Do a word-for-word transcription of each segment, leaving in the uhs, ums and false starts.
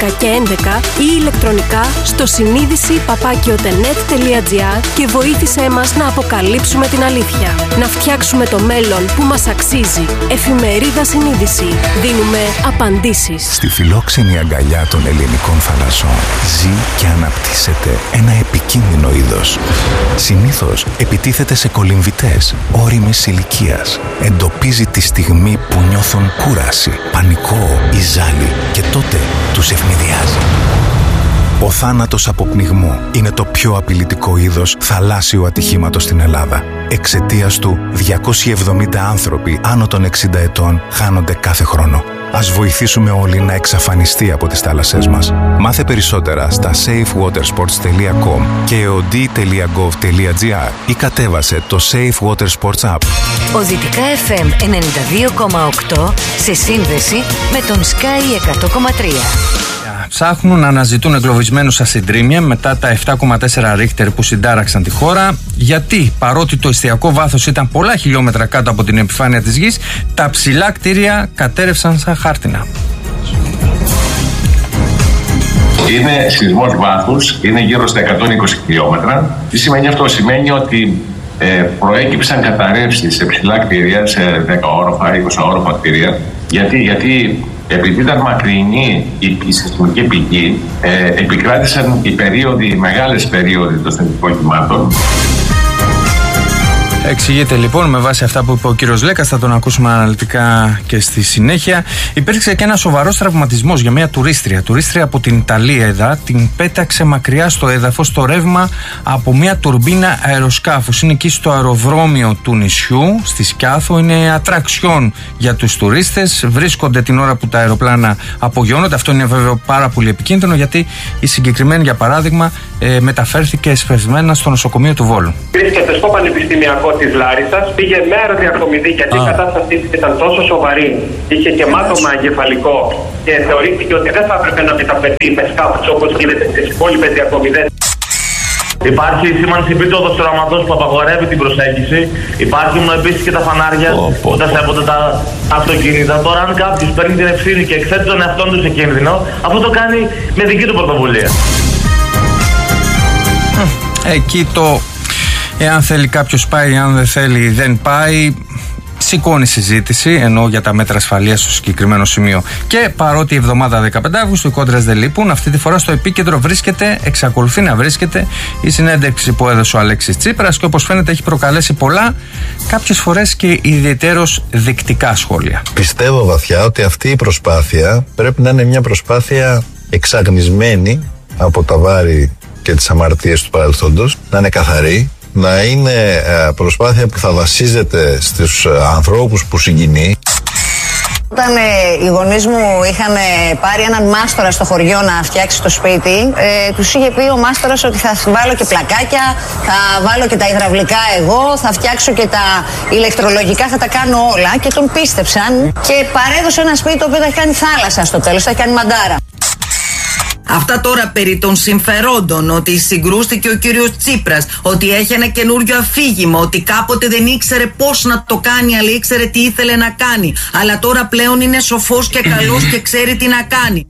και έντεκα ή ηλεκτρονικά στο συνείδηση παπάκι οτενετ τελεία τζι άρ και βοήθησέ μας να αποκαλύψουμε την αλήθεια. Να φτιάξουμε το μέλλον που μας αξίζει. Εφημερίδα Συνείδηση. Δίνουμε απαντήσεις. Στη φιλόξενη αγκαλιά των ελληνικών θαλασσών ζει και αναπτύσσεται ένα επικίνδυνο είδος. Συνήθως επιτίθεται σε κολυμβητές ώριμης ηλικίας. Εντοπίζει τη στιγμή που νιώθουν κούραση, πανικό ή ζάλι και τότε τους ευνηδιάζει. Ο θάνατος από πνιγμό είναι το πιο απειλητικό είδος θαλάσσιου ατυχήματος στην Ελλάδα. Εξαιτίας του, διακόσιοι εβδομήντα άνθρωποι άνω των εξήντα ετών χάνονται κάθε χρόνο. Ας βοηθήσουμε όλοι να εξαφανιστεί από τις θάλασσές μας. Μάθε περισσότερα στα safe water sports τελεία com και ο ντι τελεία γκοβ τελεία τζι άρ ή κατέβασε το Safe Water Sports App. Οδυτικά εφ εμ ενενήντα δύο κόμμα οκτώ σε σύνδεση με τον Sky εκατό κόμμα τρία. Ψάχνουν να αναζητούν εγκλωβισμένους ασυντρίμια μετά τα επτά κόμμα τέσσερα ρίχτερ που συντάραξαν τη χώρα. Γιατί, παρότι το εστιακό βάθος ήταν πολλά χιλιόμετρα κάτω από την επιφάνεια της γης, τα ψηλά κτίρια κατέρευσαν σαν χάρτινα. Είναι σεισμός βάθους, είναι γύρω στα εκατόν είκοσι χιλιόμετρα. Τι σημαίνει αυτό? Σημαίνει ότι ε, προέκυψαν καταρρεύσεις σε ψηλά κτίρια, σε δέκα όροφα, είκοσι όροφα κτίρια. Γιατί, γιατί επειδή ήταν μακρινή η, η σεισμική πηγή, ε, επικράτησαν οι περίοδοι, οι μεγάλες περίοδοι των σεισμικών κυμάτων. Εξηγείται λοιπόν με βάση αυτά που είπε ο κύριος Λέκας, θα τον ακούσουμε αναλυτικά και στη συνέχεια. Υπήρξε και ένα σοβαρός τραυματισμός για μια τουρίστρια. Τουρίστρια από την Ιταλία, εδώ, την πέταξε μακριά στο έδαφος το ρεύμα από μια τουρμπίνα αεροσκάφους. Είναι εκεί στο αεροδρόμιο του νησιού, στη Σκιάθο. Είναι ατραξιόν για τους τουρίστες. Βρίσκονται την ώρα που τα αεροπλάνα απογειώνονται. Αυτό είναι βέβαια πάρα πολύ επικίνδυνο, γιατί η συγκεκριμένη, για παράδειγμα, ε, μεταφέρθηκε εσπευσμένα στο νοσοκομείο του Βόλου. Βρίσκεται στο Πανεπιστημιακό της Λάρισσας, πήγε με αεροδιακομιδή γιατί oh. η κατάστασή της ήταν τόσο σοβαρή, είχε και μάτωμα εγκεφαλικό και θεωρήθηκε ότι δεν θα έπρεπε να μεταφερθεί με σκάφους όπως γίνεται στις υπόλοιπες διακομιδές. Υπάρχει η σήμανση επίπεδος του οραματός που απαγορεύει την προσέγγιση. Υπάρχουν επίσης και τα φανάρια oh, που τα στέπονται τα αυτοκίνητα. Τώρα, αν κάποιος παίρνει την ευθύνη και εκθέτει τον εαυτόν του σε κίνδυνο, αυτό το κάνει με δική του πρωτοβουλία. Εκεί το εάν θέλει κάποιος πάει, αν δεν θέλει δεν πάει, σηκώνει συζήτηση, ενώ για τα μέτρα ασφαλείας στο συγκεκριμένο σημείο. Και παρότι η εβδομάδα δεκαπέντε Αυγούστου οι κόντρες δεν λείπουν, αυτή τη φορά στο επίκεντρο βρίσκεται, εξακολουθεί να βρίσκεται η συνέντευξη που έδωσε ο Αλέξης Τσίπρας και όπως φαίνεται έχει προκαλέσει πολλά, κάποιες φορές και ιδιαιτέρως δεικτικά σχόλια. Πιστεύω βαθιά ότι αυτή η προσπάθεια πρέπει να είναι μια προσπάθεια εξαγνισμένη από τα βάρη και τις αμαρτίες του παρελθόντος, να είναι καθαρή, να είναι προσπάθεια που θα βασίζεται στους ανθρώπους που συγκινεί. Όταν ε, οι γονείς μου είχαν ε, πάρει έναν μάστορα στο χωριό να φτιάξει το σπίτι, ε, τους είχε πει ο μάστορας ότι θα βάλω και πλακάκια, θα βάλω και τα υδραυλικά εγώ, θα φτιάξω και τα ηλεκτρολογικά, θα τα κάνω όλα, και τον πίστεψαν και παρέδωσε ένα σπίτι το οποίο θα έχει κάνει θάλασσα στο τέλος, θα έχει κάνει μαντάρα. Αυτά τώρα περί των συμφερόντων, ότι συγκρούστηκε ο κύριος Τσίπρας, ότι έχει ένα καινούριο αφήγημα, ότι κάποτε δεν ήξερε πώς να το κάνει, αλλά ήξερε τι ήθελε να κάνει. Αλλά τώρα πλέον είναι σοφός και καλός και ξέρει τι να κάνει.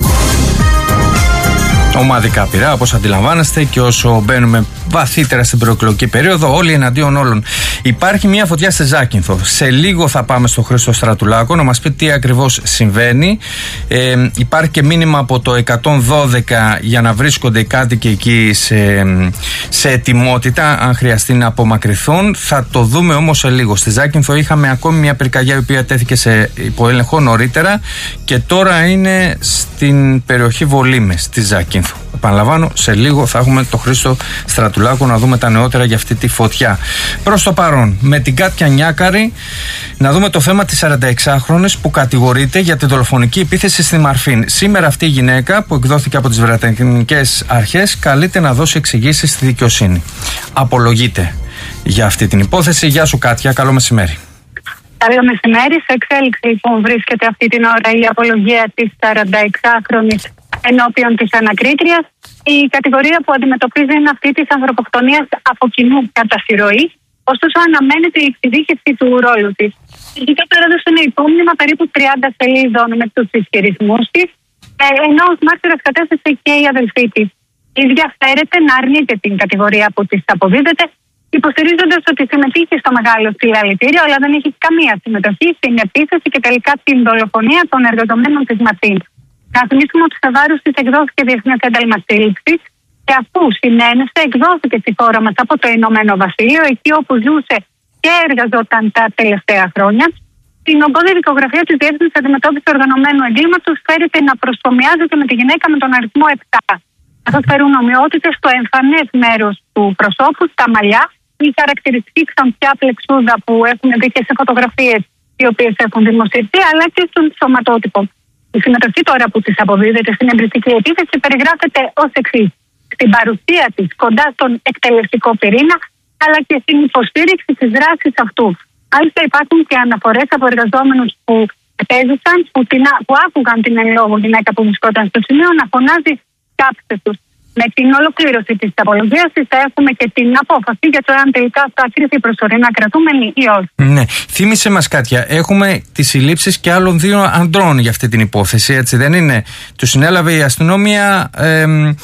Ομαδικά πειρά, όπως αντιλαμβάνεστε, και όσο μπαίνουμε βαθύτερα στην προεκλογική περίοδο, όλοι εναντίον όλων. Υπάρχει μια φωτιά στη Ζάκυνθο. Σε λίγο θα πάμε στο Χρήστο Στρατουλάκο να μας πει τι ακριβώς συμβαίνει. Ε, υπάρχει και μήνυμα από το εκατόν δώδεκα για να βρίσκονται οι κάτοικοι εκεί σε, σε ετοιμότητα, αν χρειαστεί να απομακρυνθούν. Θα το δούμε όμως σε λίγο. Στη Ζάκυνθο είχαμε ακόμη μια πυρκαγιά η οποία τέθηκε σε υποέλεγχο νωρίτερα και τώρα είναι στην περιοχή Βολήμες, στη Ζάκυνθο. Επαναλαμβάνω, σε λίγο θα έχουμε το Χρήστο Στρατουλάκο να δούμε τα νεότερα για αυτή τη φωτιά. Προς το παρόν, με την Κάτια Νιάκαρη, να δούμε το θέμα της σαρανταεξάχρονης που κατηγορείται για τη δολοφονική επίθεση στη Μαρφίν. Σήμερα αυτή η γυναίκα, που εκδόθηκε από τις βρετανικές αρχές, καλείται να δώσει εξηγήσεις στη δικαιοσύνη. Απολογείται για αυτή την υπόθεση. Γεια σου Κάτια, καλό μεσημέρι. Καλό μεσημέρι. Σε εξέλιξη λοιπόν βρίσκεται αυτή την ώρα η απολογία της σαρανταεξάχρονης ενώπιον της ανακρίτριας. Η κατηγορία που αντιμετωπίζει είναι αυτή της ανθρωποκτονίας από κοινού κατά συρροή, ωστόσο αναμένεται η εξειδίκευση του ρόλου της. Η δικαιοσύνη έδωσε ένα υπόμνημα περίπου τριάντα σελίδων με τους ισχυρισμούς της Ε, ενώ ως μάρτυρας κατέθεσε και η αδελφή της. Η ίδια φέρεται να αρνείται την κατηγορία που της αποδίδεται, υποστηρίζοντας ότι συμμετείχε στο μεγάλο συλλαλητήριο, αλλά δεν έχει καμία συμμετοχή στην επίθεση και τελικά την δολοφονία των εργαζομένων της Ματίν. Να θυμίσουμε ότι σε βάρος της εκδόθηκε διεθνές ένταλμα σύλληψης και αφού συνένεσε, εκδόθηκε στη χώρα μας από το Ηνωμένο Βασίλειο, εκεί όπου ζούσε και εργαζόταν τα τελευταία χρόνια. Στην ογκώδη δικογραφία της Διεύθυνσης Αντιμετώπισης Οργανωμένου Εγκλήματος φέρεται να προσωμιάζεται με τη γυναίκα με τον αριθμό επτά. Καθώς φέρουν ομοιότητες στο εμφανές μέρος του προσώπου, στα μαλλιά, η χαρακτηριστική ξανθιά πλεξούδα που έχουν δει και σε φωτογραφίες οι οποίες έχουν δημοσιευτεί, αλλά και στον σωματότυπο. Η συμμετοχή τώρα που της αποδίδεται στην εμπριστική επίθεση περιγράφεται ως εξής. Στην παρουσία της κοντά στον εκτελεστικό πυρήνα, αλλά και στην υποστήριξη της δράσης αυτού. Μάλιστα υπάρχουν και αναφορές από εργαζόμενους που επέζησαν, που, την, που άκουγαν την εν λόγω γυναίκα που βρισκόταν στο σημείο να φωνάζει κάψτε τους. Με την ολοκλήρωση της απολογίας της θα έχουμε και την απόφαση για το αν τελικά θα κριθεί προσωρινά κρατούμενη ή όχι. Ναι. Θύμισε μας, Κάτια, έχουμε τις συλλήψεις και άλλων δύο ανδρών για αυτή την υπόθεση, έτσι δεν είναι? Τους συνέλαβε η αστυνομία ε,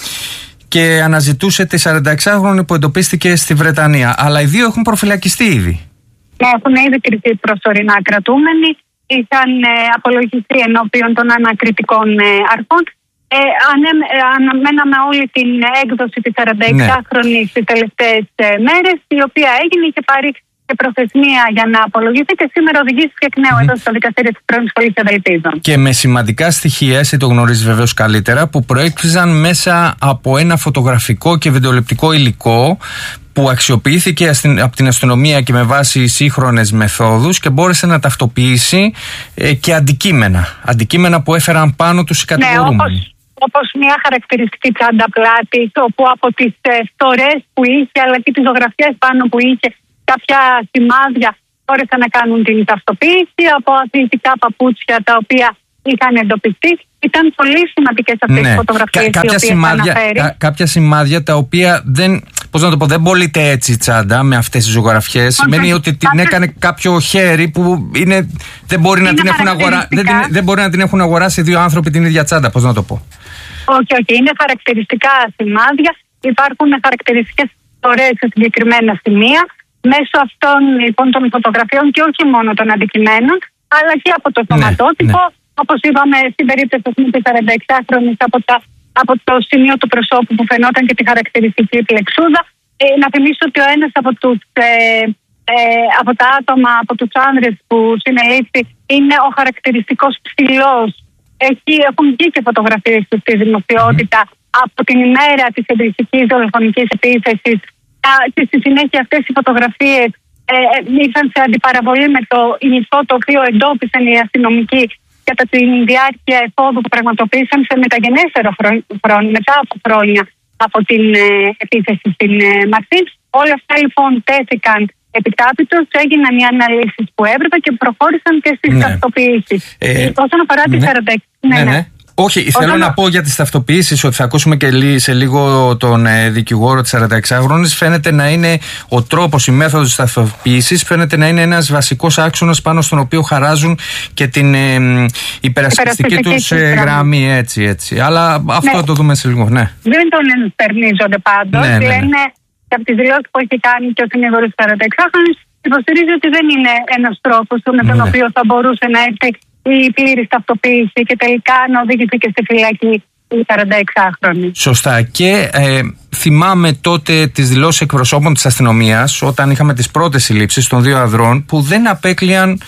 και αναζητούσε τη σαρανταεξάχρονη που εντοπίστηκε στη Βρετανία. Αλλά οι δύο έχουν προφυλακιστεί ήδη. Ναι, έχουν ήδη κριθεί προσωρινά κρατούμενοι. Είχαν ε, απολογηθεί ενώπιον των ανακριτικών ε, αρχών. Ε, ανε, ε, αναμέναμε όλη την έκδοση της σαρανταεξάχρονης ναι. τις τελευταίες ε, μέρες, η οποία έγινε και πάρει και προθεσμία για να απολογηθεί και σήμερα οδηγήθηκε εκ νέου mm. εδώ στο δικαστήριο της πρώην σχολής Ευελπίδων. Και με σημαντικά στοιχεία, εσύ το γνωρίζεις βεβαίως καλύτερα, που προέκυψαν μέσα από ένα φωτογραφικό και βιντεοληπτικό υλικό που αξιοποιήθηκε από την αστυνομία και με βάση σύγχρονες μεθόδους και μπόρεσε να ταυτοποιήσει ε, και αντικείμενα. Αντικείμενα που έφεραν πάνω τους οι κατηγορούμενοι. Ναι, όπως, όπως μια χαρακτηριστική τσάντα πλάτης, όπου από τις ε, στορές που είχε, αλλά και τις ζωγραφιές πάνω που είχε, κάποια σημάδια μπόρεσαν να κάνουν την ταυτοποίηση, από αθλητικά παπούτσια τα οποία είχαν εντοπιστεί. Ήταν πολύ σημαντικές αυτές ναι. τις φωτογραφίες. Κα, κάποια, σημάδια, κα, κάποια σημάδια τα οποία δεν, πώς να το πω, δεν πωλείται έτσι η τσάντα με αυτές τις ζωγραφιές. Σημαίνει ότι την κάποια... έκανε κάποιο χέρι που είναι, δεν, μπορεί να την έχουν αγορά, δεν, δεν μπορεί να την έχουν αγοράσει δύο άνθρωποι την ίδια τσάντα. Πώς να το πω. Όχι, όχι. Είναι χαρακτηριστικά σημάδια. Υπάρχουν χαρακτηριστικές στορές σε συγκεκριμένα σημεία. Μέσω αυτών λοιπόν των φωτογραφιών και όχι μόνο των αντικειμένων, αλλά και από το σωματότυπο. Ναι, ναι. Όπως είπαμε στην περίπτωση της σαρανταεξάχρονης από, από το σημείο του προσώπου που φαινόταν και τη χαρακτηριστική πλεξούδα. Ε, να θυμίσω ότι ο ένας από, τους, ε, ε, από τα άτομα, από τους άνδρες που συνελήφθη είναι ο χαρακτηριστικός ψηλός. Έχει, έχουν βγει και φωτογραφίες του στη δημοσιότητα mm. από την ημέρα της εμπριστικής δολοφονικής επίθεσης και στη συνέχεια αυτές οι φωτογραφίες ε, ήρθαν σε αντιπαραβολή με το υλικό το οποίο εντόπισαν οι αστυνομικοί κατά τη διάρκεια εφόδου που πραγματοποίησαν σε μεταγενέστερο χρόνο, μετά από χρόνια από την ε, επίθεση στην ε, Μαρτίν. Όλα αυτά λοιπόν τέθηκαν επιτάπητος, έγιναν οι αναλύσεις που έπρεπε και προχώρησαν και στις ναι. ταυτοποιήσεις. Ε, Όσον αφορά τη ναι. σαράντα έξι. Ναι, ναι. ναι. Όχι, Όταν... θέλω να πω για τις ταυτοποιήσεις ότι θα ακούσουμε και σε λίγο τον ε, δικηγόρο της σαρανταεξάχρονης. Φαίνεται να είναι ο τρόπος, η μέθοδος της ταυτοποίησης φαίνεται να είναι ένας βασικός άξονας πάνω στον οποίο χαράζουν και την ε, υπερασπιστική τους ε, γραμμή. Έτσι, έτσι. Αλλά αυτό ναι. θα το δούμε σε λίγο. Ναι. Δεν τον ενστερνίζονται πάντως. Ναι, ναι, ναι. Λένε και από τις δηλώσεις που έχει κάνει και ο συνήγορος της σαρανταεξάχρονης, υποστηρίζει ότι δεν είναι ένας τρόπος με τον ναι. οποίο θα μπορούσε να έρθει η πλήρης ταυτοποίηση και τελικά να οδηγηθεί και στη φυλακή η σαρανταεξάχρονη. Σωστά. Και ε, θυμάμαι τότε τις δηλώσεις εκπροσώπων της αστυνομίας όταν είχαμε τις πρώτες συλλήψεις των δύο ανδρών που δεν απέκλειαν,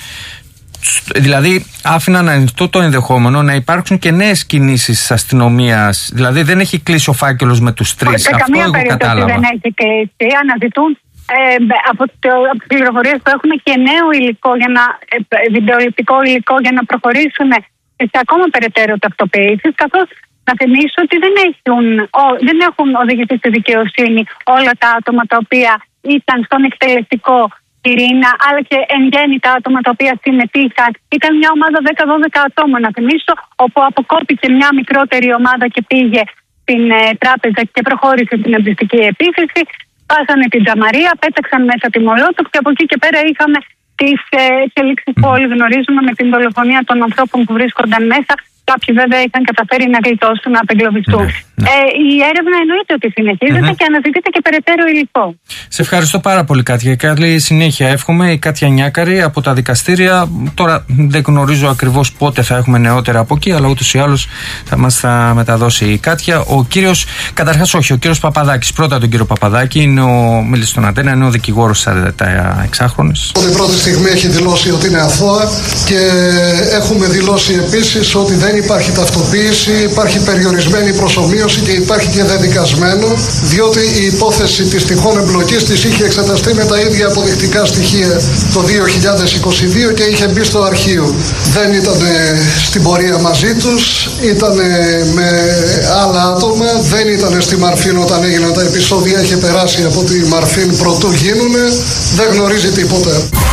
δηλαδή άφηναν ανοιχτό το ενδεχόμενο να υπάρξουν και νέες κινήσεις της αστυνομίας. Δηλαδή δεν έχει κλείσει ο φάκελος με τους τρεις. Σε καμία περίπτωση δεν έχει κλείσει. Αναζητούν Ε, από, το, από τις πληροφορίες που έχουμε και νέο υλικό, για να, ε, βιντεοληπτικό υλικό για να προχωρήσουν σε ακόμα περαιτέρω ταυτοποιήσεις, καθώς να θυμίσω ότι δεν έχουν, ο, δεν έχουν οδηγηθεί στη δικαιοσύνη όλα τα άτομα τα οποία ήταν στον εκτελεστικό πυρήνα, αλλά και εν γέννη τα άτομα τα οποία συμμετείχαν. Ήταν μια ομάδα δέκα δώδεκα ατόμων, να θυμίσω, όπου αποκόπηκε μια μικρότερη ομάδα και πήγε στην ε, τράπεζα και προχώρησε στην εμπριστική επίθεση. Πάσανε την τζαμαρία, πέταξαν μέσα τη μολότοφ και από εκεί και πέρα είχαμε τις εξελίξεις που όλοι γνωρίζουμε με την δολοφονία των ανθρώπων που βρίσκονταν μέσα Κάποιοι βέβαια είχαν καταφέρει να γλιτώσουν, να απεγκλωβιστούν. Ναι, ναι. Ε, η έρευνα εννοείται ότι συνεχίζεται mm-hmm. και αναζητείται και περαιτέρω υλικό. Σε ευχαριστώ πάρα πολύ, Κάτια. Καλή συνέχεια εύχομαι. Η Κάτια Νιάκαρη από τα δικαστήρια. Τώρα δεν γνωρίζω ακριβώς πότε θα έχουμε νεότερα από εκεί, αλλά ούτως ή άλλως θα μας τα μεταδώσει η Κάτια. Ο κύριος, καταρχάς όχι, ο κύριος Παπαδάκης. Πρώτα τον κύριο Παπαδάκη, είναι ο, μίλησε στον Αντένα, είναι ο δικηγόρος σαρανταεξάχρονης. Από την πρώτη στιγμή έχει δηλώσει ότι είναι αθώα και έχουμε δηλώσει επίσης ότι δεν υπάρχει ταυτοποίηση, υπάρχει περιορισμένη προσομοίωση και υπάρχει και δεδικασμένο, διότι η υπόθεση της τυχόν εμπλοκής της είχε εξεταστεί με τα ίδια αποδεικτικά στοιχεία το δύο χιλιάδες είκοσι δύο και είχε μπει στο αρχείο. Δεν ήταν στην πορεία μαζί τους, ήταν με άλλα άτομα, δεν ήταν στη Μαρφίν όταν έγιναν τα επεισόδια, είχε περάσει από τη Μαρφίν προτού γίνουνε, δεν γνωρίζει τίποτα.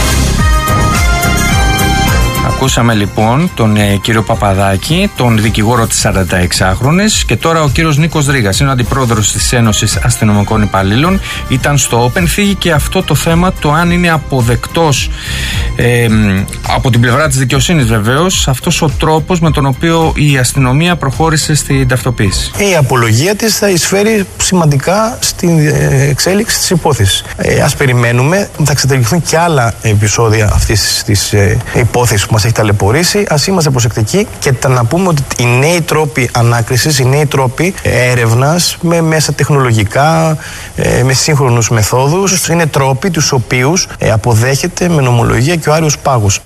Ακούσαμε λοιπόν τον ε, κύριο Παπαδάκη, τον δικηγόρο της σαρανταεξάχρονης, και τώρα ο κύριος Νίκος Ρήγας, είναι ο αντιπρόεδρος της Ένωσης Αστυνομικών Υπαλλήλων. Ήταν στο Open, θίγει και αυτό το θέμα, το αν είναι αποδεκτός ε, από την πλευρά της δικαιοσύνης βεβαίως αυτός ο τρόπος με τον οποίο η αστυνομία προχώρησε στην ταυτοποίηση. Η απολογία της θα εισφέρει σημαντικά στην εξέλιξη της υπόθεσης. Ε, ας περιμένουμε, θα εξετελιχθούν και άλλα επεισόδια αυτής της ε, υπόθεσης που μας έχει ταλαιπωρήσει. Ας είμαστε προσεκτικοί και να πούμε ότι οι νέοι τρόποι ανάκρισης, οι νέοι τρόποι έρευνας με μέσα τεχνολογικά, με σύγχρονους μεθόδους, είναι τρόποι τους οποίους αποδέχεται με νομολογία και ο Άριος Πάγος.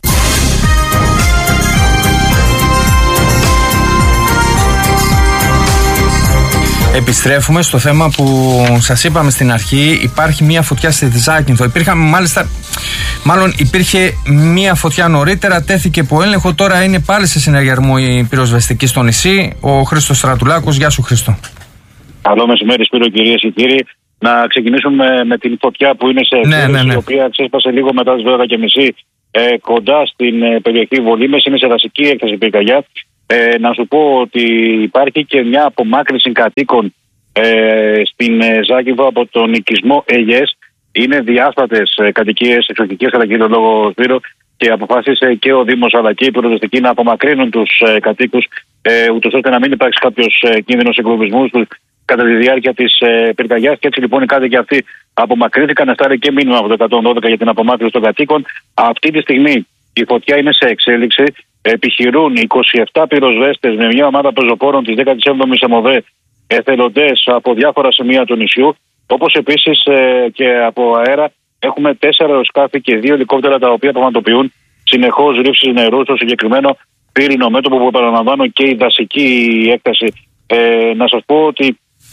Επιστρέφουμε στο θέμα που σας είπαμε στην αρχή. Υπάρχει μια φωτιά στη Ζάκυνθο. Υπήρχαν μάλιστα, μάλλον υπήρχε μια φωτιά νωρίτερα, τέθηκε υπό έλεγχο. Τώρα είναι πάλι σε συνεργασμό η πυροσβεστική στο νησί. Ο Χρήστος Στρατουλάκος. Γεια σου, Χρήστο. Καλό μεσημέρι, Σπύρο, κυρίες και κύριοι. Να ξεκινήσουμε με την φωτιά που είναι σε εξέλιξη, ναι, ναι, ναι. η οποία ξέσπασε λίγο μετά τις δώδεκα και μισή ε, κοντά στην ε, περιοχή Βολήμες. Είναι σε δασική έκταση πυρκαγιά. Ε, να σου πω ότι υπάρχει και μια απομάκρυνση κατοίκων ε, στην ε, Ζάκυνθο από τον οικισμό Αιγές. Είναι διάσπατες ε, κατοικίες, εξωτικές κατά κύριο λόγο, Σπύρο, και αποφάσισε και ο Δήμος αλλά και οι πυροσβεστικοί να απομακρύνουν τους ε, κατοίκους, ε, ούτως ώστε να μην υπάρξει κάποιος ε, κίνδυνος εγκλωβισμού τους κατά τη διάρκεια της ε, πυρκαγιάς. Και έτσι λοιπόν οι κάτοικοι αυτοί απομακρύνθηκαν. Εστάρει και μήνυμα από το εκατόν δώδεκα για την απομάκρυνση των κατοίκων. Αυτή τη στιγμή η φωτιά είναι σε εξέλιξη. Επιχειρούν είκοσι επτά πυροσβέστες με μια ομάδα πεζοπόρων της δέκατη έβδομη ΕΜΟΔΕ, εθελοντές από διάφορα σημεία του νησιού. Όπως επίσης ε, και από αέρα έχουμε τέσσερα αεροσκάφη και δύο ελικόπτερα τα οποία πραγματοποιούν συνεχώς ρήψεις νερού στο συγκεκριμένο πύρινο μέτωπο που επαναλαμβάνω και η δασική έκταση. Ε, να σας πω ότι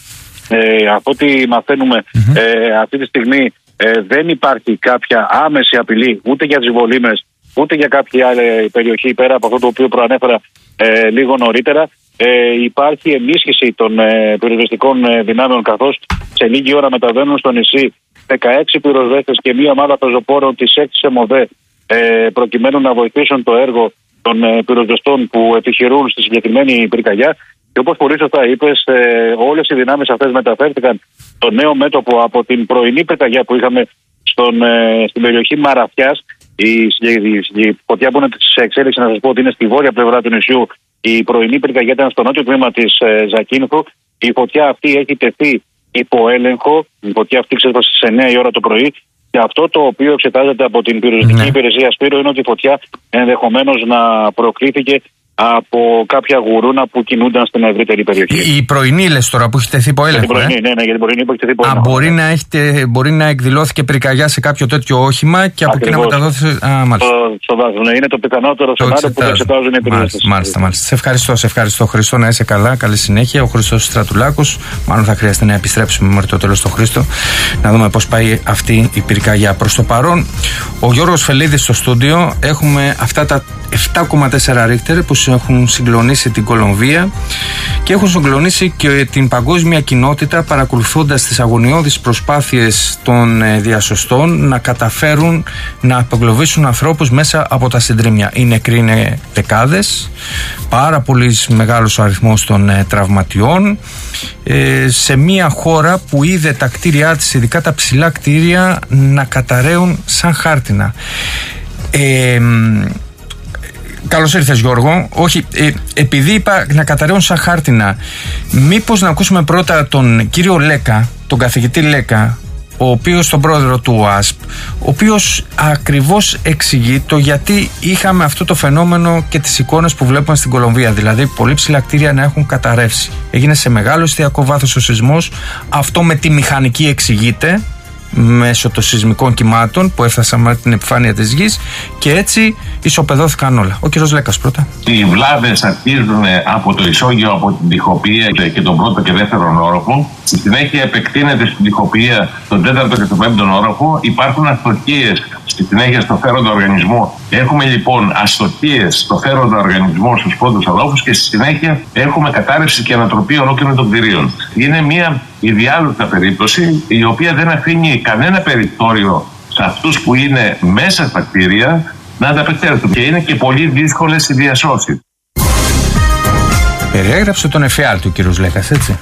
ε, από ό,τι μαθαίνουμε mm-hmm. ε, αυτή τη στιγμή ε, δεν υπάρχει κάποια άμεση απειλή ούτε για τις Βολήμες ούτε για κάποια άλλη περιοχή πέρα από αυτό το οποίο προανέφερα ε, λίγο νωρίτερα. Ε, υπάρχει ενίσχυση των ε, πυροσβεστικών ε, δυνάμεων, καθώς σε λίγη ώρα μεταβαίνουν στο νησί δεκαέξι πυροσβέστες και μία ομάδα πεζοπόρων της έκτης ΕΜΟΔΕ ε, προκειμένου να βοηθήσουν το έργο των ε, πυροσβεστών που επιχειρούν στη συγκεκριμένη πυρκαγιά. Και όπως πολύ σωστά είπες, ε, όλες οι δυνάμεις αυτές μεταφέρθηκαν στο νέο μέτωπο από την πρωινή πυρκαγιά που είχαμε στον, ε, στην περιοχή Μαραθιάς. Η, η, η φωτιά που είναι σε εξέλιξη, να σας πω ότι είναι στη βόρεια πλευρά του νησιού. Η πρωινή πυρκαγιά ήταν στο νότιο τμήμα της ε, Ζακύνθου. Η φωτιά αυτή έχει τεθεί υπό έλεγχο. Η φωτιά αυτή ξέσπασε στις εννιά η ώρα το πρωί. Και αυτό το οποίο εξετάζεται από την πυροσβεστική ναι. υπηρεσία, Σπύρο, είναι ότι η φωτιά ενδεχομένως να προκλήθηκε από κάποια γουρούνα που κινούνταν στην ευρύτερη περιοχή. Η πρωινή, λες τώρα, που έχει τεθεί υπό έλεγχο. Για την πρωινή, ε? ναι, ναι, για την πρωινή που έχει τεθεί υπό έλεγχο. Α, μπορεί, να έχετε, μπορεί να εκδηλώθηκε πυρκαγιά σε κάποιο τέτοιο όχημα και από εκεί να μεταδόθηκε. Α, μάλιστα. Το, στο δάσο, ναι, είναι το πιθανότερο σενάριο που θα εξετάζουν οι περιοχές. Μάλιστα, μάλιστα. Σε ευχαριστώ, σε ευχαριστώ, Χρήστο. Να είσαι καλά, καλή συνέχεια. Ο Χρήστος Στρατουλάκος. Μάλλον θα χρειαστεί να επιστρέψουμε μέχρι το τέλος στο Χρήστο, να δούμε πώς πάει αυτή η πυρκαγιά. Προς το παρόν, ο Γιώργος Φελίδης στο στούντιο. Έχουμε αυτά τα επτά κόμμα τέσσερα ρίχτερ που έχουν συγκλονίσει την Κολομβία και έχουν συγκλονίσει και την παγκόσμια κοινότητα, παρακολουθώντας τις αγωνιώδεις προσπάθειες των διασωστών να καταφέρουν να απεγκλωβίσουν ανθρώπους μέσα από τα συντρίμμια. Οι νεκροί είναι δεκάδες, πάρα πολύ μεγάλος ο αριθμός των τραυματιών, ε, σε μια χώρα που είδε τα κτίρια της, ειδικά τα ψηλά κτίρια, να καταραίουν σαν χάρτινα. Ε, Καλώς ήρθες, Γιώργο. Όχι, ε, επειδή είπα να καταραίουν σαν χάρτινα, μήπως να ακούσουμε πρώτα τον κύριο Λέκα, τον καθηγητή Λέκα, ο οποίος, τον πρόεδρο του ΟΑΣΠ, ο οποίος ακριβώς εξηγεί το γιατί είχαμε αυτό το φαινόμενο και τις εικόνες που βλέπουμε στην Κολομβία. Δηλαδή, πολύ ψηλά κτίρια να έχουν καταρρεύσει. Έγινε σε μεγάλο εστιακό βάθος ο σεισμός. Αυτό με τη μηχανική εξηγείται μέσω των σεισμικών κυμάτων που έφτασαν με την επιφάνεια της γης και έτσι ισοπεδώθηκαν όλα. Ο κύριος Λέκας πρώτα. Οι βλάβες αρχίζουν από το ισόγειο, από την τοιχοποιία και τον πρώτο και δεύτερο όροφο. Στη συνέχεια επεκτείνεται στην τοιχοποιία τον τέταρτο και τον πέμπτο όροφο. Υπάρχουν αστοχίες στη συνέχεια στο φέροντα οργανισμό. Έχουμε λοιπόν αστοχίες στο φέροντα οργανισμό στους πρώτους ορόφους και στη συνέχεια έχουμε κατάρρευση και ανατροπή ολόκληρων των κτηρίων. Είναι μια ιδιάλουτα περίπτωση η οποία δεν αφήνει κανένα περιθώριο σε αυτούς που είναι μέσα στα κτίρια να ανταπεξέλθουν και είναι και πολύ δύσκολες οι διασώσεις. Περιέγραψε τον εφιάλτη ο κύριος Λέκας, έτσι.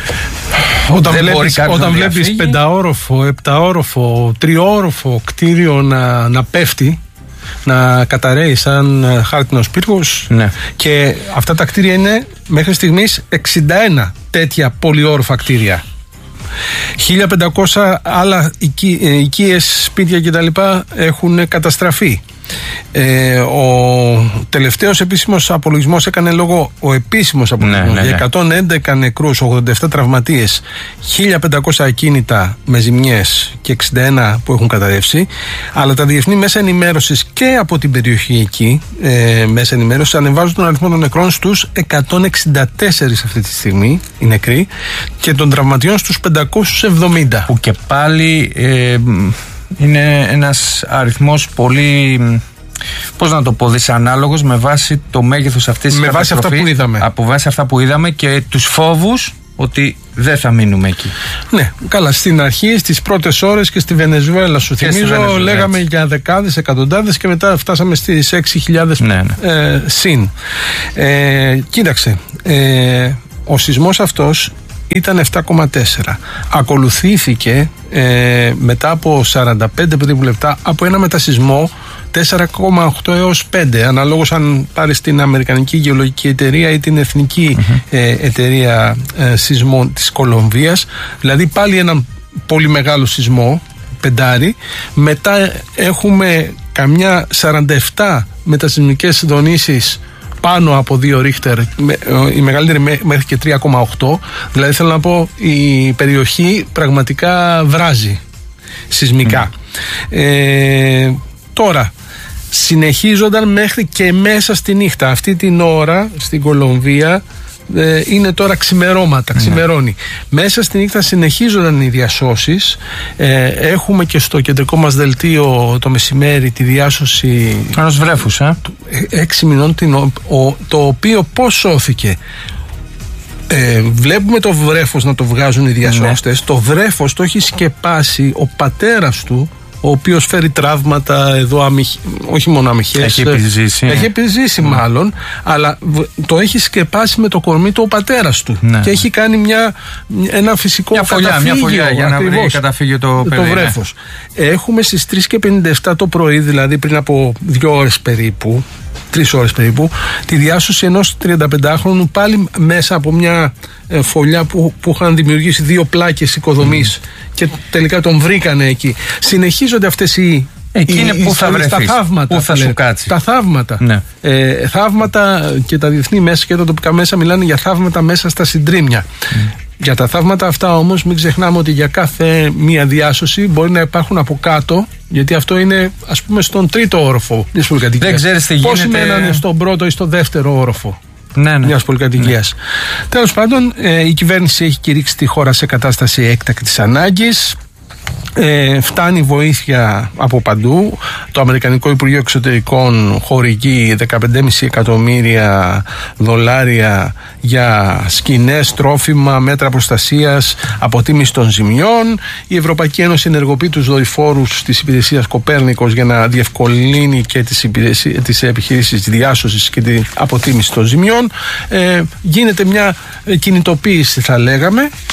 Όταν δεν βλέπεις, όταν βλέπεις πενταόροφο, επταόροφο, τριόροφο κτίριο να, να πέφτει, να καταραίει σαν χάρτινος πύργος, ναι. Και αυτά τα κτίρια είναι μέχρι στιγμής εξήντα ένα τέτοια πολυόροφα κτίρια. χίλια πεντακόσια άλλα οικί, οικίες, σπίτια κτλ. Έχουν καταστραφεί. Ε, ο τελευταίος επίσημος απολογισμός έκανε λόγο, ο επίσημος απολογισμός, ναι, ναι, ναι. για εκατόν έντεκα νεκρούς, ογδόντα επτά τραυματίες, χίλια πεντακόσια ακίνητα με ζημιές και εξήντα ένα που έχουν καταρρεύσει. Αλλά τα διεθνή μέσα ενημέρωσης και από την περιοχή εκεί, ε, μέσα ενημέρωσης, ανεβάζουν τον αριθμό των νεκρών στους εκατόν εξήντα τέσσερα αυτή τη στιγμή, οι νεκροί, και των τραυματιών στους πεντακόσιους εβδομήντα. Που και πάλι ε, είναι ένας αριθμός πολύ, πώς να το πω, δυσανάλογος με βάση το μέγεθος αυτής της καταστροφής. Με βάση αυτά που είδαμε. Από βάση αυτά που είδαμε και τους φόβους ότι δεν θα μείνουμε εκεί. Ναι, καλά. Στην αρχή, στις πρώτες ώρες και στη Βενεζουέλα, σου θυμίζω, Βενεζουέλα, λέγαμε έτσι. Για δεκάδες, εκατοντάδες και μετά φτάσαμε στις έξι χιλιάδες ναι, ναι. ε, συν. Ε, κοίταξε, ε, ο σεισμός αυτός ήταν επτά κόμμα τέσσερα. Ακολουθήθηκε ε, μετά από σαράντα πέντε περίπου λεπτά από ένα μετασεισμό τέσσερα κόμμα οκτώ έως πέντε, αναλόγως αν πάρεις την Αμερικανική Γεωλογική Εταιρεία ή την Εθνική mm-hmm. ε, Εταιρεία ε, Σεισμών της Κολομβίας. Δηλαδή πάλι έναν πολύ μεγάλο σεισμό, πεντάρι. Μετά έχουμε καμιά σαράντα επτά μετασεισμικές δονήσεις πάνω από δύο ρίχτερ, η μεγαλύτερη μέχρι και τρία κόμμα οκτώ. Δηλαδή θέλω να πω, η περιοχή πραγματικά βράζει σεισμικά. Mm. Ε, τώρα συνεχίζονταν μέχρι και μέσα στη νύχτα. Αυτή την ώρα στην Κολομβία ε, είναι τώρα ξημερώματα, ξημερώνει. Mm. Μέσα στη νύχτα συνεχίζονταν οι διασώσεις. Ε, έχουμε και στο κεντρικό μας δελτίο το μεσημέρι τη διάσωση ενός βρέφους, ε? έξι μηνών, την, ο, ο, το οποίο πώς σώθηκε. Ε, βλέπουμε το βρέφος να το βγάζουν οι διασώστες. Mm. Το βρέφος το έχει σκεπάσει ο πατέρας του, ο οποίος φέρει τραύματα εδώ, αμυχ... όχι μόνο αμυχές. Έχει επιζήσει. Έχει επιζήσει mm. μάλλον, αλλά το έχει σκεπάσει με το κορμί του ο πατέρας του. Ναι. Και έχει κάνει μια, ένα φυσικό μια φωλιά, καταφύγιο. Μια φωλιά για ακριβώς, να βρει καταφύγιο το παιδί. Το βρέφος. Ναι. Έχουμε στις τρεις και πενήντα επτά το πρωί, δηλαδή πριν από δύο ώρες περίπου, τρεις ώρες περίπου, τη διάσωση ενός τριανταπεντάχρονου πάλι μέσα από μια ε, φωλιά που, που είχαν δημιουργήσει δύο πλάκες οικοδομής mm. και τελικά τον βρήκανε εκεί. Συνεχίζονται αυτές οι εκεί είναι που θα βρεθείς, τα θαύματα, που θα σου κάτσει. Τα θαύματα. Ναι. Ε, θαύματα και τα διεθνή μέσα και τα τοπικά μέσα μιλάνε για θαύματα μέσα στα συντρίμμια. Mm. Για τα θαύματα αυτά όμως μην ξεχνάμε ότι για κάθε μία διάσωση μπορεί να υπάρχουν από κάτω, γιατί αυτό είναι ας πούμε στον τρίτο όροφο μιας πολυκατοικίας. Δεν ξέρεις τι γίνεται. Πώς μένανε στον πρώτο ή στο δεύτερο όροφο ναι, ναι. μιας πολυκατοικίας. Ναι. Τέλος πάντων, ε, η κυβέρνηση έχει κηρύξει τη χώρα σε κατάσταση έκτακτης ανάγκης. Ε, φτάνει βοήθεια από παντού. Το Αμερικανικό Υπουργείο Εξωτερικών χορηγεί δεκαπέντε κόμμα πέντε εκατομμύρια δολάρια για σκηνές, τρόφιμα, μέτρα προστασίας, αποτίμηση των ζημιών. Η Ευρωπαϊκή Ένωση ενεργοποιεί τους δορυφόρους της υπηρεσίας Κοπέρνικος για να διευκολύνει και τις, υπηρεσίες, τις επιχειρήσεις διάσωσης και την αποτίμηση των ζημιών. Ε, γίνεται μια κινητοποίηση, θα λέγαμε.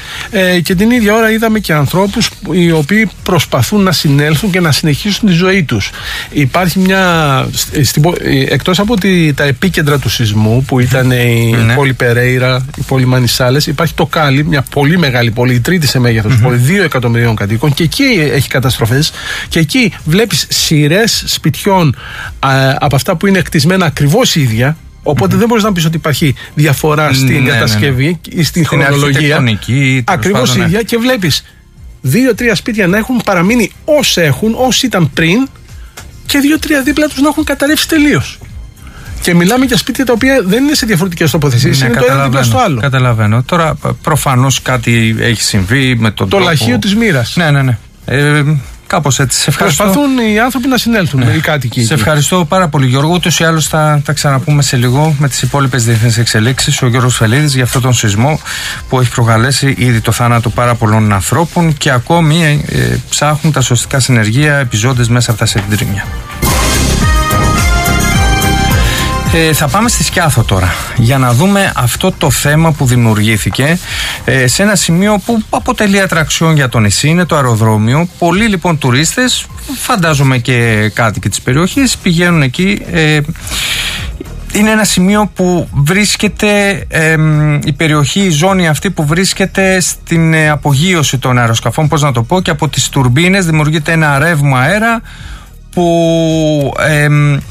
Ε, και την ίδια ώρα είδαμε και ανθρώπους οι οποίοι προσπαθούν να συνέλθουν και να συνεχίσουν τη ζωή τους. Υπάρχει μια, στην, εκτός από τη, τα επίκεντρα του σεισμού που ήταν η ναι. πόλη Περέιρα, η πόλη Μανισάλες, υπάρχει το Κάλι, μια πολύ μεγάλη πόλη, η τρίτη σε μέγεθος mm-hmm. πόλη, δύο εκατομμυρίων κατοίκων, και εκεί έχει καταστροφές και εκεί βλέπεις σειρές σπιτιών α, από αυτά που είναι κτισμένα ακριβώς ίδια. Οπότε mm-hmm. δεν μπορείς να πεις ότι υπάρχει διαφορά στην ναι, κατασκευή ναι, ναι. ή στην, στην χρονολογία. Ακριβώς ίδια ναι. και βλέπεις δύο-τρία σπίτια να έχουν παραμείνει ως έχουν, ως ήταν πριν, και δύο-τρία δίπλα τους να έχουν καταρρεύσει τελείως. Και μιλάμε για σπίτια τα οποία δεν είναι σε διαφορετικές τοποθεσίες, ναι, είναι το ένα δίπλα στο άλλο. Καταλαβαίνω. Τώρα προφανώς κάτι έχει συμβεί με τον το τρόπο... λαχείο της μοίρας. Ναι, ναι, ναι. Ε, Κάπως έτσι. Σε ευχαριστώ. Προσπαθούν οι άνθρωποι να συνέλθουν, ναι. οι κάτοικοι. Σε ευχαριστώ πάρα πολύ, Γιώργο. Ούτως ή άλλως θα τα ξαναπούμε σε λίγο με τις υπόλοιπες διεθνείς εξελίξεις. Ο Γιώργος Φελίδης για αυτόν τον σεισμό που έχει προκαλέσει ήδη το θάνατο πάρα πολλών ανθρώπων και ακόμη ε, ψάχνουν τα σωστικά συνεργεία επιζώντες μέσα από τα συντρίμμια. Ε, θα πάμε στη Σκιάθο τώρα για να δούμε αυτό το θέμα που δημιουργήθηκε ε, σε ένα σημείο που αποτελεί ατραξιόν για το νησί, είναι το αεροδρόμιο. Πολλοί λοιπόν τουρίστες, φαντάζομαι και κάτοικοι της περιοχής, πηγαίνουν εκεί. Ε, είναι ένα σημείο που βρίσκεται ε, η περιοχή, η ζώνη αυτή που βρίσκεται στην ε, απογείωση των αεροσκαφών, πώς να το πω, και από τις τουρμπίνες δημιουργείται ένα ρεύμα αέρα που... Ε,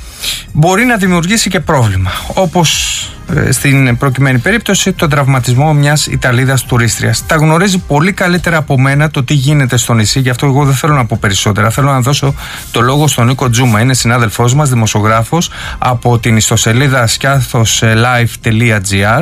μπορεί να δημιουργήσει και πρόβλημα, όπως ε, στην προκειμένη περίπτωση τον τραυματισμό μιας Ιταλίδας τουρίστριας. Τα γνωρίζει πολύ καλύτερα από μένα το τι γίνεται στο νησί, γι' αυτό εγώ δεν θέλω να πω περισσότερα. Θέλω να δώσω το λόγο στον Νίκο Τζούμα, είναι συνάδελφός μας, δημοσιογράφος από την ιστοσελίδα σκιάθος live τελεία gr,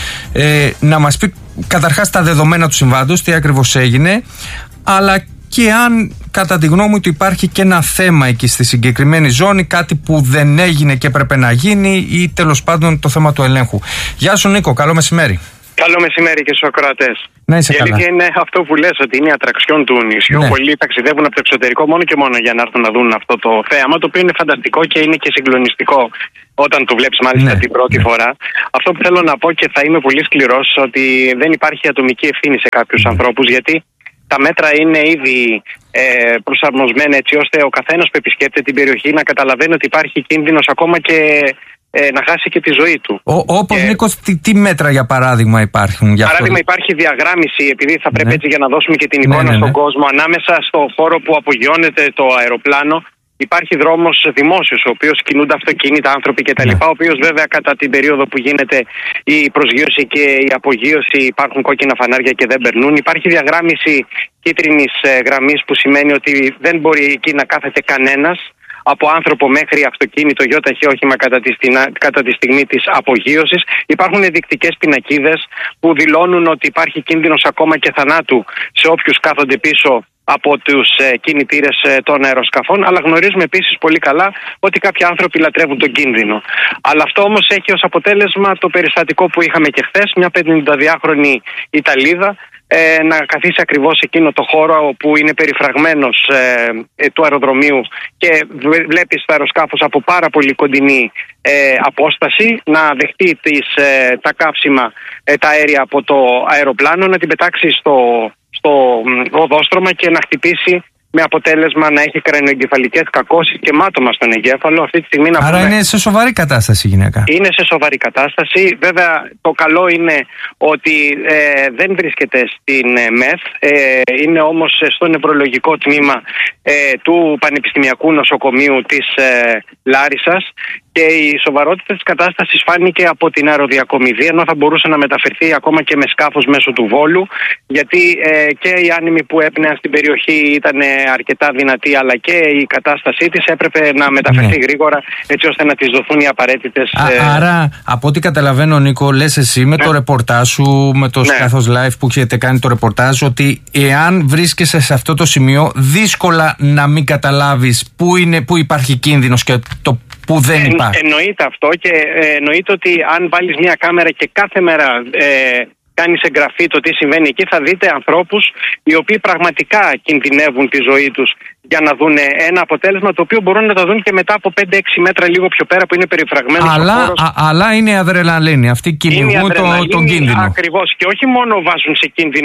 ε, να μας πει καταρχάς τα δεδομένα του συμβάντος, τι ακριβώς έγινε, αλλά και αν κατά τη γνώμη του υπάρχει και ένα θέμα εκεί στη συγκεκριμένη ζώνη, κάτι που δεν έγινε και έπρεπε να γίνει, ή τέλος πάντων το θέμα του ελέγχου. Γεια σου Νίκο, καλό μεσημέρι. Καλό μεσημέρι και στους ακροατές. Να είσαι καλά. Η αλήθεια είναι αυτό που λες, ότι είναι η ατραξιόν του νησιού. Ναι. Πολλοί ταξιδεύουν από το εξωτερικό μόνο και μόνο για να έρθουν να δουν αυτό το θέαμα, το οποίο είναι φανταστικό και είναι και συγκλονιστικό όταν το βλέπεις μάλιστα ναι. την πρώτη ναι. φορά. Αυτό που θέλω να πω, και θα είμαι πολύ σκληρός, ότι δεν υπάρχει ατομική ευθύνη σε κάποιους ναι. ανθρώπους, γιατί τα μέτρα είναι ήδη ε, προσαρμοσμένα έτσι ώστε ο καθένας που επισκέπτεται την περιοχή να καταλαβαίνει ότι υπάρχει κίνδυνος ακόμα και ε, να χάσει και τη ζωή του. Όπως Νίκος, τι, τι μέτρα για παράδειγμα υπάρχουν? Για παράδειγμα αυτό... υπάρχει διαγράμμιση, επειδή θα πρέπει ναι. έτσι για να δώσουμε και την εικόνα ναι, ναι, ναι. στον κόσμο, ανάμεσα στο χώρο που απογειώνεται το αεροπλάνο. Υπάρχει δρόμος δημόσιος, ο οποίος κινούνται αυτοκίνητα, άνθρωποι κτλ. Ναι. Ο οποίος βέβαια κατά την περίοδο που γίνεται η προσγείωση και η απογείωση υπάρχουν κόκκινα φανάρια και δεν περνούν. Υπάρχει διαγράμμιση κίτρινης γραμμής που σημαίνει ότι δεν μπορεί εκεί να κάθεται κανένας, από άνθρωπο μέχρι αυτοκίνητο, γιοταχή όχημα κατά τη, στιγνα, κατά τη στιγμή της απογείωσης. Υπάρχουν ενδεικτικές πινακίδες που δηλώνουν ότι υπάρχει κίνδυνος ακόμα και θανάτου σε όποιους κάθονται πίσω από τους ε, κινητήρες ε, των αεροσκαφών, αλλά γνωρίζουμε επίσης πολύ καλά ότι κάποιοι άνθρωποι λατρεύουν τον κίνδυνο. Αλλά αυτό όμως έχει ως αποτέλεσμα το περιστατικό που είχαμε και χθες, μια πενηνταδυάχρονη Ιταλίδα ε, να καθίσει ακριβώς εκείνο το χώρο που είναι περιφραγμένος ε, ε, του αεροδρομίου και βλέπεις το αεροσκάφος από πάρα πολύ κοντινή ε, απόσταση να δεχτεί τις, ε, τα καύσιμα, ε, τα αέρια από το αεροπλάνο, να την πετάξει στο στο οδόστρωμα και να χτυπήσει, με αποτέλεσμα να έχει κρανιοεγκεφαλικές κακώσεις και μάτωμα στον εγκέφαλο. Αυτή τη στιγμή να Άρα πούμε, είναι σε σοβαρή κατάσταση η γυναίκα. Είναι σε σοβαρή κατάσταση. Βέβαια το καλό είναι ότι ε, δεν βρίσκεται στην ε, ΜΕΘ, ε, είναι όμως στο νευρολογικό τμήμα ε, του Πανεπιστημιακού Νοσοκομείου της ε, Λάρισσας. Και η σοβαρότητα της κατάστασης φάνηκε από την αεροδιακομιδία, ενώ θα μπορούσε να μεταφερθεί ακόμα και με σκάφος μέσω του Βόλου, γιατί ε, και οι άνεμοι που έπνεαν στην περιοχή ήταν αρκετά δυνατοί, αλλά και η κατάστασή της έπρεπε να μεταφερθεί ναι. γρήγορα, έτσι ώστε να της δοθούν οι απαραίτητες... Α, ε... Άρα, από ό,τι καταλαβαίνω, Νίκο, λες εσύ με ναι. το ρεπορτάζ σου, με το ναι. Σκιάθος Live που έχετε κάνει το ρεπορτάζ, ότι εάν βρίσκεσαι σε αυτό το σημείο, δύσκολα να μην καταλάβεις πού, είναι, πού υπάρχει κίνδυνος και το που δεν υπάρχει. Ε, εννοείται αυτό και ε, εννοείται ότι αν βάλεις μια κάμερα και κάθε μέρα ε, κάνεις εγγραφή το τι συμβαίνει εκεί, θα δείτε ανθρώπους οι οποίοι πραγματικά κινδυνεύουν τη ζωή τους για να δουν ένα αποτέλεσμα το οποίο μπορούν να το δουν και μετά από πέντε έξι μέτρα λίγο πιο πέρα που είναι περιφραγμένος αλλά, ο χώρος. Α, αλλά είναι η αδρεναλίνη, αυτοί κυνηγούν το, τον κίνδυνο. Ακριβώς, και όχι μόνο βάζουν σε κίνδυνο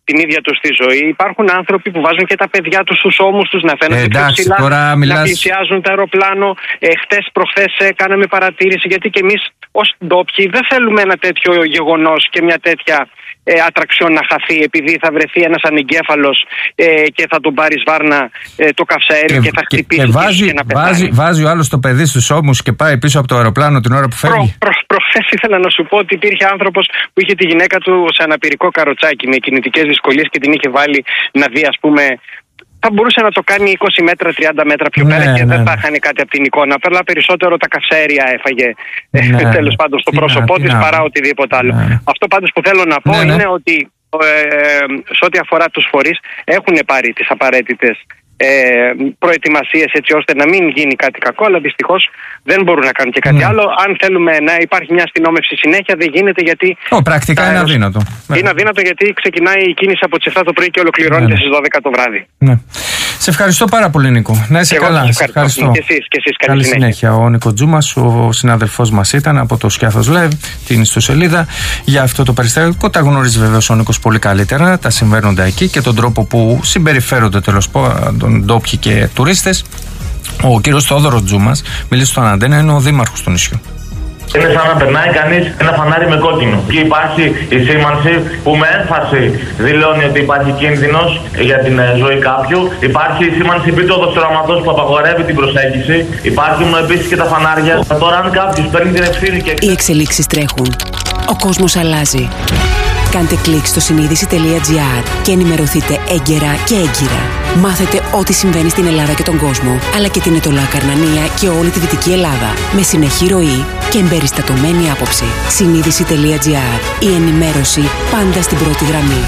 την ίδια τους τη ζωή. Υπάρχουν άνθρωποι που βάζουν και τα παιδιά τους στους ώμους τους να φαίνονται πιο ψηλά, μιλάς... να πλησιάζουν το αεροπλάνο. Ε, χτες προχθές ε, κάναμε παρατήρηση, γιατί και εμείς ως ντόπιοι δεν θέλουμε ένα τέτοιο γεγονός και μια τέτοια ε, ατραξιόν να χαθεί, επειδή θα βρεθεί ένας ανεγκέφαλος ε, και θα τον πάρει σβάρνα ε, το καυσαέριο και, και θα χτυπήσει και, και, βάζει, και να πεθάνει. Βάζει, βάζει ο άλλος το παιδί στους ώμους και πάει πίσω από το αεροπλάνο την ώρα που φεύγει. Προ, προ, προχθές ήθελα να σου πω ότι υπήρχε άνθρωπος που είχε τη γυναίκα του σε αναπηρικό καροτσάκι με κινητικές δυσκολίες και την είχε βάλει να δει, ας πούμε. Θα μπορούσε να το κάνει είκοσι μέτρα, τριάντα μέτρα πιο ναι, πέρα και ναι, δεν θα χάνει κάτι από την εικόνα. Απλά περισσότερο τα καυσαέρια έφαγε ναι, τέλος πάντων στο πρόσωπό της παρά οτιδήποτε άλλο. Ναι. Αυτό πάντως που θέλω να πω ναι, είναι ναι. ότι ε, σε ό,τι αφορά τους φορείς έχουν πάρει τις απαραίτητες ε, προετοιμασίες έτσι ώστε να μην γίνει κάτι κακό, αλλά δυστυχώς δεν μπορούν να κάνουν και κάτι ναι. άλλο. Αν θέλουμε να υπάρχει μια αστυνόμευση συνέχεια, δεν γίνεται, γιατί. Oh, πρακτικά είναι αδύνατο. Είναι αδύνατο γιατί ξεκινάει η κίνηση από τις εφτά το πρωί και ολοκληρώνεται ναι. στις δώδεκα το βράδυ. Ναι. Σε ευχαριστώ πάρα πολύ, Νίκο. Να είσαι καλά. Σε ευχαριστώ. Και εσείς, και εσείς, καλή, καλή συνέχεια. συνέχεια. Ο Νίκο Τζούμας, ο συνάδελφός μας ήταν από το Σκιάθος Λεβ, την ιστοσελίδα για αυτό το περιστατικό. Τα γνωρίζει βεβαίως ο Νίκος πολύ καλύτερα, τα συμβαίνοντα εκεί και τον τρόπο που συμπεριφέρονται τέλος πάντων ντόπιοι και τουρίστες. Ο κύριος Θόδωρος Τζούμας, μίλησε στον Αντένα, είναι ο δήμαρχος του νησιού. Είναι σαν να περνάει κανείς ένα φανάρι με κόκκινο. Και υπάρχει η σήμανση που με έμφαση δηλώνει ότι υπάρχει κίνδυνος για την ζωή κάποιου. Υπάρχει η σήμανση επί του οδοστρωματός που απαγορεύει την προσέγγιση. Υπάρχουν επίσης και τα φανάρια. Τώρα, αν κάποιος παίρνει την ευθύνη και. Οι εξελίξεις τρέχουν. Ο κόσμος αλλάζει. Κάντε κλικ στο συνείδηση τελεία τζι άρ και ενημερωθείτε έγκαιρα και έγκυρα. Μάθετε ό,τι συμβαίνει στην Ελλάδα και τον κόσμο, αλλά και την Ετωλά Καρνανία και όλη τη Δυτική Ελλάδα, με συνεχή ροή και εμπεριστατωμένη άποψη. συνείδηση τελεία τζι άρ. Η ενημέρωση πάντα στην πρώτη γραμμή.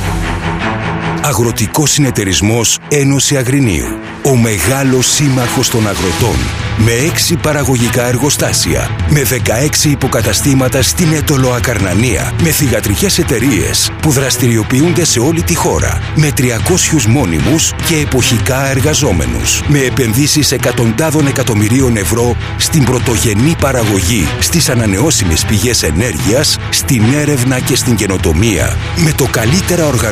Αγροτικός Συνεταιρισμός Ένωση Αγρινίου. Ο μεγάλος σύμμαχος των αγροτών. Με έξι παραγωγικά εργοστάσια. Με δεκαέξι υποκαταστήματα στην Ετωλά Καρνανία. Με θυγατρικές εταιρείες που δραστηριοποιούνται σε όλη τη χώρα. Με τριακόσιους μόνιμους και εποχικά εργαζόμενους. Με επενδύσεις εκατοντάδων εκατομμυρίων ευρώ στην πρωτογενή παραγωγή, στις ανανεώσιμες πηγές ενέργειας, στην έρευνα και στην καινοτομία. Με το καλύτερα οργανωμένο